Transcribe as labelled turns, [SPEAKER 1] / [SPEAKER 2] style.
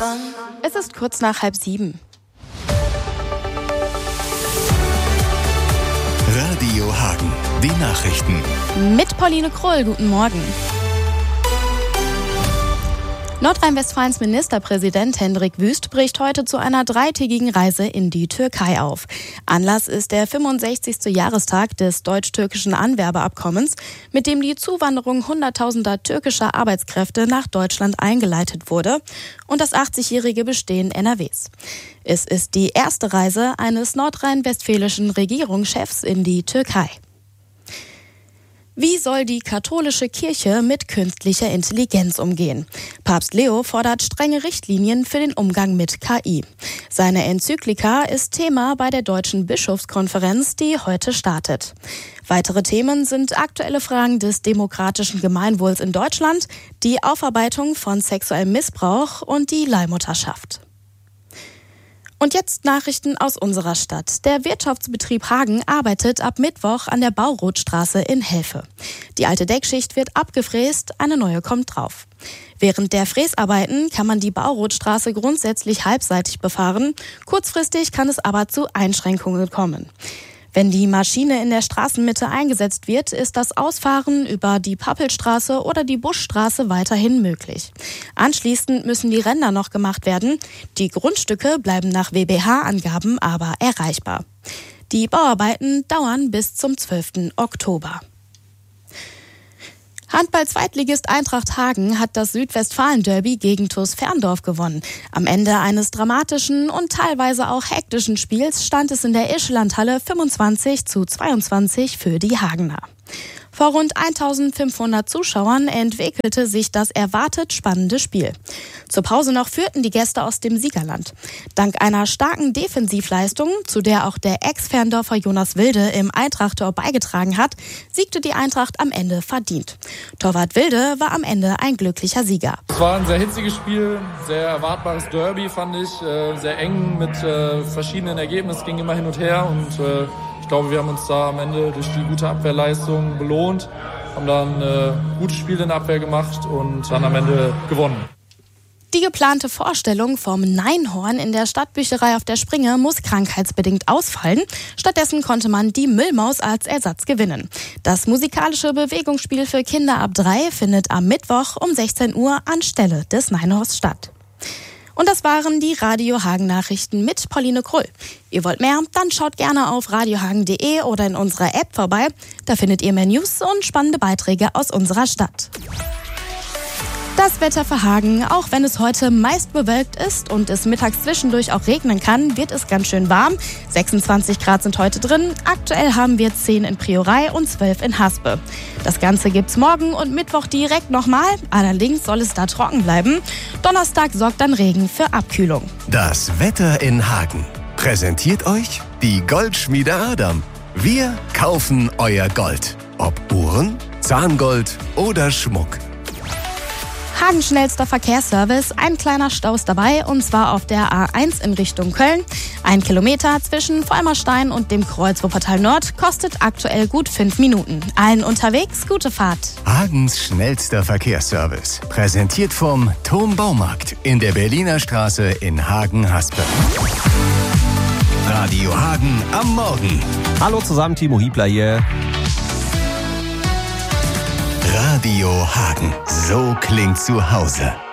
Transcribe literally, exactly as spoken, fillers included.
[SPEAKER 1] Es ist kurz nach halb sieben.
[SPEAKER 2] Radio Hagen, die Nachrichten.
[SPEAKER 1] Mit Pauline Krull, guten Morgen. Nordrhein-Westfalens Ministerpräsident Hendrik Wüst bricht heute zu einer dreitägigen Reise in die Türkei auf. Anlass ist der fünfundsechzigste Jahrestag des deutsch-türkischen Anwerbeabkommens, mit dem die Zuwanderung hunderttausender türkischer Arbeitskräfte nach Deutschland eingeleitet wurde und das achtzigjährige Bestehen N R Ws. Es ist die erste Reise eines nordrhein-westfälischen Regierungschefs in die Türkei. Wie soll die katholische Kirche mit künstlicher Intelligenz umgehen? Papst Leo fordert strenge Richtlinien für den Umgang mit K I. Seine Enzyklika ist Thema bei der Deutschen Bischofskonferenz, die heute startet. Weitere Themen sind aktuelle Fragen des demokratischen Gemeinwohls in Deutschland, die Aufarbeitung von sexuellem Missbrauch und die Leihmutterschaft. Und jetzt Nachrichten aus unserer Stadt. Der Wirtschaftsbetrieb Hagen arbeitet ab Mittwoch an der Baurothstraße in Helfe. Die alte Deckschicht wird abgefräst, eine neue kommt drauf. Während der Fräsarbeiten kann man die Baurothstraße grundsätzlich halbseitig befahren. Kurzfristig kann es aber zu Einschränkungen kommen. Wenn die Maschine in der Straßenmitte eingesetzt wird, ist das Ausfahren über die Pappelstraße oder die Buschstraße weiterhin möglich. Anschließend müssen die Ränder noch gemacht werden. Die Grundstücke bleiben nach W B H-Angaben aber erreichbar. Die Bauarbeiten dauern bis zum zwölften Oktober. Handball-Zweitligist Eintracht Hagen hat das Südwestfalen-Derby gegen T U S Ferndorf gewonnen. Am Ende eines dramatischen und teilweise auch hektischen Spiels stand es in der Ischlandhalle fünfundzwanzig zu zweiundzwanzig für die Hagener. Vor rund eintausendfünfhundert Zuschauern entwickelte sich das erwartet spannende Spiel. Zur Pause noch führten die Gäste aus dem Siegerland. Dank einer starken Defensivleistung, zu der auch der Ex-Ferndorfer Jonas Wilde im Eintracht-Tor beigetragen hat, siegte die Eintracht am Ende verdient. Torwart Wilde war am Ende ein glücklicher Sieger.
[SPEAKER 3] Es war ein sehr hitziges Spiel, sehr erwartbares Derby fand ich, sehr eng mit verschiedenen Ergebnissen, ging immer hin und her und ich glaube, wir haben uns da am Ende durch die gute Abwehrleistung belohnt, haben dann ein äh, gutes Spiel in der Abwehr gemacht und dann am Ende gewonnen.
[SPEAKER 1] Die geplante Vorstellung vom Neinhorn in der Stadtbücherei auf der Springe muss krankheitsbedingt ausfallen. Stattdessen konnte man die Müllmaus als Ersatz gewinnen. Das musikalische Bewegungsspiel für Kinder ab drei findet am Mittwoch um sechzehn Uhr anstelle des Neinhorns statt. Und das waren die Radio Hagen Nachrichten mit Pauline Krull. Ihr wollt mehr? Dann schaut gerne auf radiohagen punkt de oder in unserer App vorbei. Da findet ihr mehr News und spannende Beiträge aus unserer Stadt. Das Wetter für Hagen, auch wenn es heute meist bewölkt ist und es mittags zwischendurch auch regnen kann, wird es ganz schön warm. sechsundzwanzig Grad sind heute drin. Aktuell haben wir zehn in Priorei und zwölf in Haspe. Das Ganze gibt's morgen und Mittwoch direkt nochmal. Allerdings soll es da trocken bleiben. Donnerstag sorgt dann Regen für Abkühlung.
[SPEAKER 2] Das Wetter in Hagen. Präsentiert euch die Goldschmiede Adam. Wir kaufen euer Gold. Ob Uhren, Zahngold oder Schmuck.
[SPEAKER 1] Hagen schnellster Verkehrsservice, ein kleiner Stau ist dabei und zwar auf der A eins in Richtung Köln. Ein Kilometer zwischen Vollmerstein und dem Kreuz Wuppertal Nord kostet aktuell gut fünf Minuten. Allen unterwegs gute Fahrt.
[SPEAKER 2] Hagens schnellster Verkehrsservice, präsentiert vom Thom Baumarkt in der Berliner Straße in Hagen-Haspe. Radio Hagen am Morgen.
[SPEAKER 4] Hallo zusammen, Timo Hiebler hier.
[SPEAKER 2] Radio Hagen, so klingt zu Hause.